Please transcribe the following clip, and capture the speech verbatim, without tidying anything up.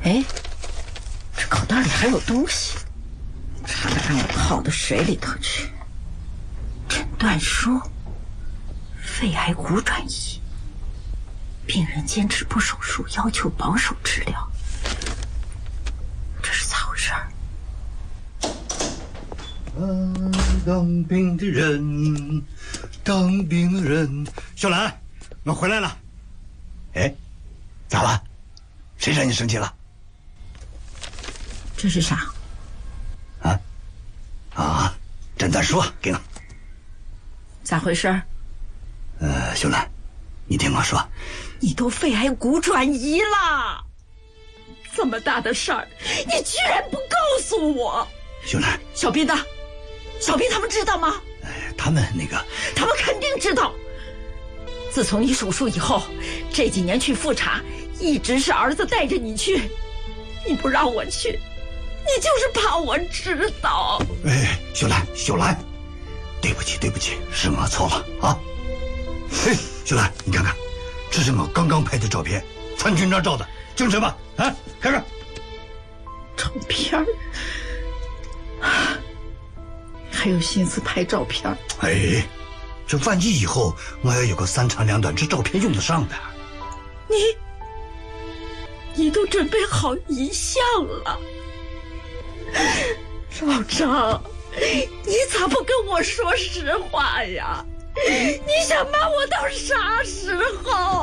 哎，这口袋里还有东西，差点让我泡到水里头去。诊断书，肺癌骨转移，病人坚持不手术，要求保守治疗。这是咋回事儿？ 当兵的人，当兵的人，小兰，我回来了。哎，咋了？谁让你生气了？ 这是啥？ 啊啊！诊断书给我。 咋回事？ 呃，秀兰，你听我说， 你都肺癌骨转移了，这么大的事儿，你居然不告诉我！ 秀兰， 小斌呢？小斌他们知道吗？ 呃，他们那个， 他们肯定知道。自从你手术以后，这几年去复查，一直是儿子带着你去，你不让我去，你就是怕我知道。 哎，秀兰，秀兰，对不起，对不起，是我错了啊！哎，秀兰，你看看，这是我刚刚拍的照片，参军照照的，精神吧？啊，看看照片儿，还有心思拍照片儿？ 哎，这万一以后我要有个三长两短，这照片用得上的。 你，你都准备好遗像了，老张，你咋不跟我说实话呀？你想瞒我到啥时候？